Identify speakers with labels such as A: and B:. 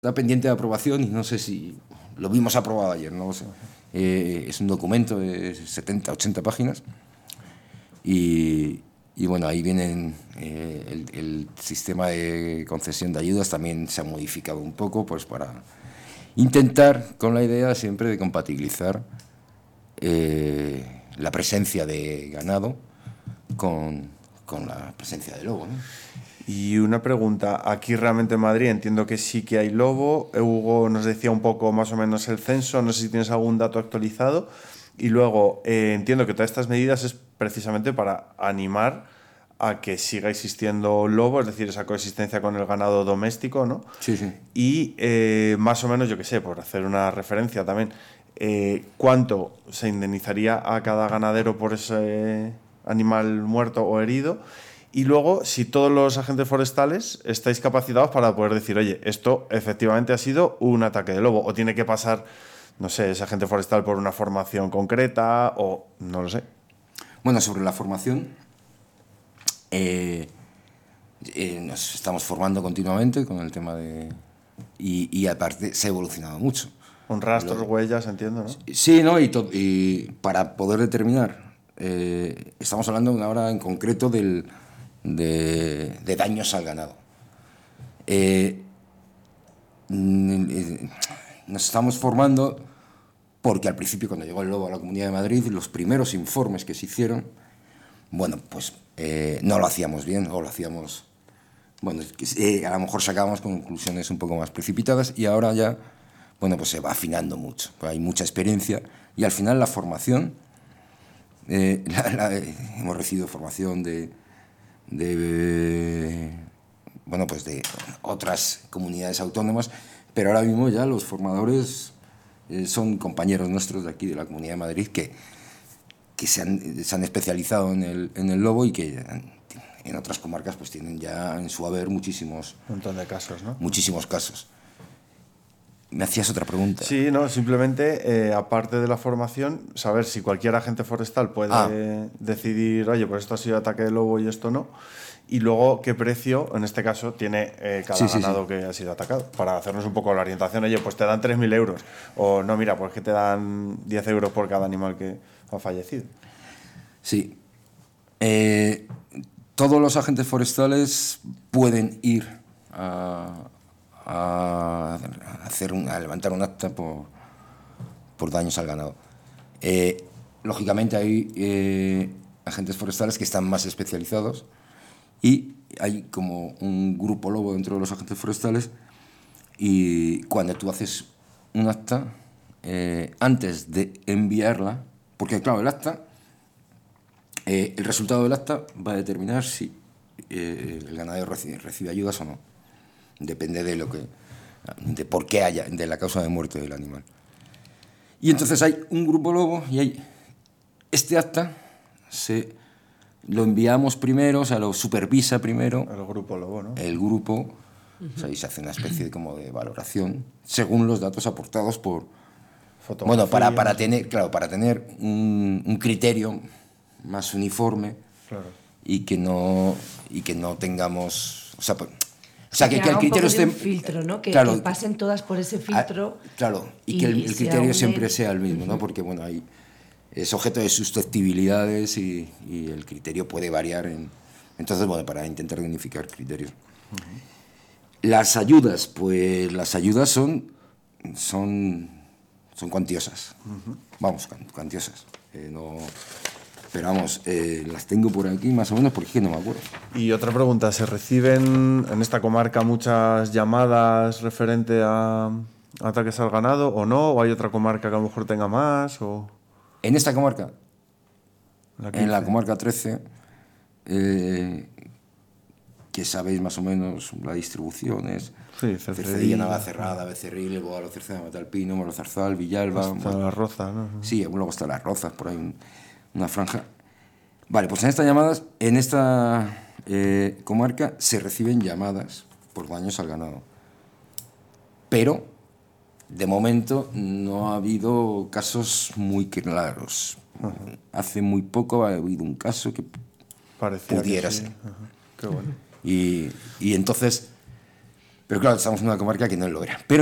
A: Está pendiente de aprobación y no sé si lo vimos aprobado ayer, no lo sé. Es un documento de 70, 80 páginas y bueno, ahí vienen el sistema de concesión de ayudas también se ha modificado un poco pues para intentar con la idea siempre de compatibilizar la presencia de ganado con la presencia de lobo, ¿no?
B: Y una pregunta, aquí realmente en Madrid entiendo que sí que hay lobo. Hugo nos decía un poco más o menos el censo, no sé si tienes algún dato actualizado. Y luego entiendo que todas estas medidas es precisamente para animar a que siga existiendo lobo, es decir, esa coexistencia con el ganado doméstico, ¿no?
A: Sí, sí.
B: Y más o menos, yo qué sé, por hacer una referencia también, ¿cuánto se indemnizaría a cada ganadero por ese animal muerto o herido? Y luego, si todos los agentes forestales estáis capacitados para poder decir, oye, esto efectivamente ha sido un ataque de lobo, o tiene que pasar, no sé, ese agente forestal por una formación concreta, o no lo sé.
A: Bueno, sobre la formación, nos estamos formando continuamente con el tema de... Y aparte se ha evolucionado mucho.
B: Con rastros, huellas, entiendo, ¿no?
A: Sí, ¿no? Y para poder determinar, estamos hablando ahora en concreto de daños al ganado. Nos estamos formando porque al principio, cuando llegó el lobo a la Comunidad de Madrid, los primeros informes que se hicieron, bueno, pues no lo hacíamos bien, o lo hacíamos... Bueno, a lo mejor sacábamos conclusiones un poco más precipitadas y ahora ya, bueno, pues se va afinando mucho. Pues hay mucha experiencia y al final la formación, hemos recibido formación bueno, pues de otras comunidades autónomas, pero ahora mismo ya los formadores son compañeros nuestros de aquí, de la Comunidad de Madrid, que se han especializado en el lobo y que en otras comarcas pues tienen ya en su haber muchísimos...
B: Un montón de casos, ¿no?
A: Muchísimos casos. ¿Me hacías otra pregunta?
B: Sí, no, simplemente, aparte de la formación, saber si cualquier agente forestal puede decidir, oye, pues esto ha sido ataque de lobo y esto no. Y luego, ¿qué precio, en este caso, tiene cada ganado que ha sido atacado? Para hacernos un poco la orientación. Oye, pues te dan 3.000 euros. O no, mira, pues que te dan 10 euros por cada animal que ha fallecido.
A: Sí. Todos los agentes forestales pueden ir a levantar un acta por daños al ganado. Lógicamente hay agentes forestales que están más especializados y hay como un grupo lobo dentro de los agentes forestales y cuando tú haces un acta, antes de enviarla, porque claro, el acta, el resultado del acta va a determinar si el ganadero recibe ayudas o no. Depende de por qué haya, de la causa de muerte del animal. Y entonces hay un grupo lobo y hay este acta, lo enviamos primero, o sea, lo supervisa primero.
B: El grupo lobo, ¿no?
A: El grupo, o sea, y se hace una especie de valoración según los datos aportados por... Bueno, para tener un criterio más uniforme.
B: Claro.
A: Y que no tengamos... O sea, que el criterio esté...
C: un filtro, ¿no? Que pasen todas por ese filtro.
A: Claro, y que el criterio siempre sea el mismo, ¿no? Porque, bueno, es objeto de susceptibilidades y el criterio puede variar. Entonces, bueno, para intentar unificar criterios. Las ayudas, pues las ayudas son cuantiosas. Vamos, cuantiosas. Pero vamos, las tengo por aquí más o menos porque es que no me acuerdo.
B: Y otra pregunta, ¿se reciben en esta comarca muchas llamadas referente a ataques al ganado o no? ¿O hay otra comarca que a lo mejor tenga más? O...
A: En esta comarca, en la comarca 13, que sabéis más o menos la distribución es...
B: Sí,
A: Cercedilla, Navacerrada, Becerril, Boalo, Cerceda, Matalpino, Morozarzal, Villalba...
B: Hasta la Roza, ¿no?
A: Sí, luego hasta las Rozas, por ahí una franja. Vale, pues en esta comarca se reciben llamadas por daños al ganado. Pero, de momento, no ha habido casos muy claros. Hace muy poco ha habido un caso que
B: parecía
A: pudiera
B: que sí.
A: ser.
B: Qué bueno.
A: Y entonces, Pero claro, estamos en una comarca que no lo era. Pero